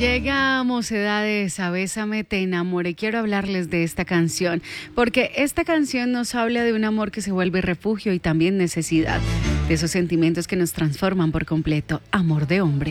Llegamos, edades, a Bésame, te enamoré. Quiero hablarles de esta canción, porque esta canción nos habla de un amor que se vuelve refugio y también necesidad, de esos sentimientos que nos transforman por completo. Amor de hombre.